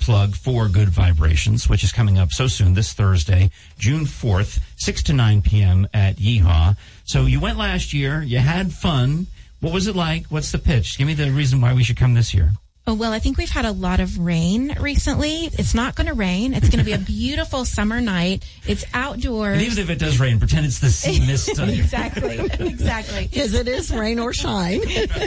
plug for Good Vibrations, which is coming up so soon, this Thursday, June 4th, 6 to 9 p.m. at Yeehaw. So you went last year. You had fun. What was it like? What's the pitch? Give me the reason why we should come this year. Oh, well, I think we've had a lot of rain recently. It's not going to rain. It's going to be a beautiful summer night. It's outdoors. And even if it does rain, pretend it's the sea mist. Exactly. Because it is rain or shine.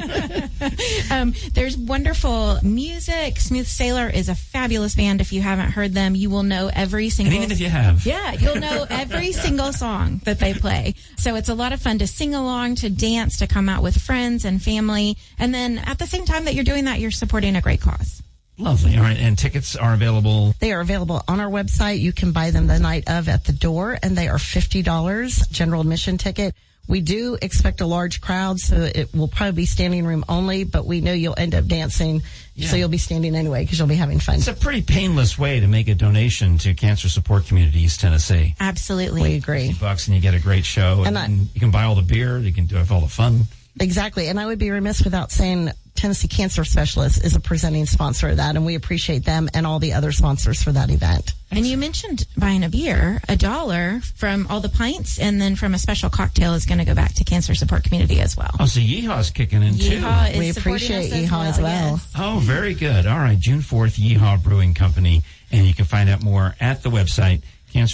There's wonderful music. Smooth Sailor is a fabulous band. If you haven't heard them, you will know every single... And even if you have. Yeah, you'll know every single song that they play. So it's a lot of fun to sing along, to dance, to come out with friends and family. And then at the same time that you're doing that, you're supporting a great cause. Lovely. All right. And tickets are available? They are available on our website. You can buy them the night of at the door, and they are $50 general admission ticket. We do expect a large crowd, so it will probably be standing room only, but we know you'll end up dancing, so you'll be standing anyway because you'll be having fun. It's a pretty painless way to make a donation to Cancer Support Community East Tennessee. Absolutely. We agree. $50 and you get a great show, and you can buy all the beer, you can have all the fun. Exactly. And I would be remiss without saying Tennessee Cancer Specialists is a presenting sponsor of that, and we appreciate them and all the other sponsors for that event. And you mentioned buying a beer, $1 from all the pints, and then from a special cocktail is going to go back to Cancer Support Community as well. Oh, so Yeehaw's kicking in too. Yeehaw is we appreciate Yeehaw as well. Yes. Oh, very good. All right, June 4th, Yeehaw Brewing Company, and you can find out more at the website,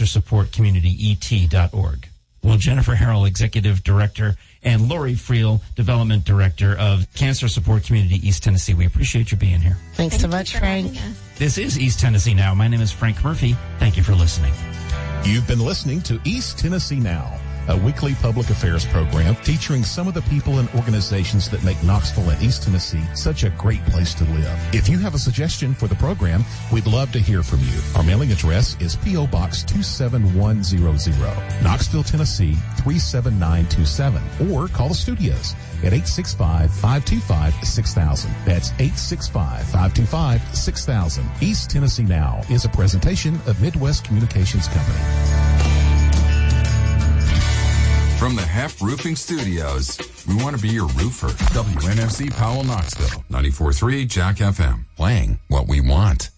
cancersupportcommunityet.org. Well, Jennifer Harrell, Executive Director, and Lori Friel, Development Director of Cancer Support Community East Tennessee. We appreciate you being here. Thanks so much, Frank. This is East Tennessee Now. My name is Frank Murphy. Thank you for listening. You've been listening to East Tennessee Now, a weekly public affairs program featuring some of the people and organizations that make Knoxville and East Tennessee such a great place to live. If you have a suggestion for the program, we'd love to hear from you. Our mailing address is P.O. Box 27100, Knoxville, Tennessee 37927, or call the studios at 865-525-6000. That's 865-525-6000. East Tennessee Now is a presentation of Midwest Communications Company. From the Hef Roofing Studios, we want to be your roofer. WNFC Powell, Knoxville, 94.3 Jack FM, playing what we want.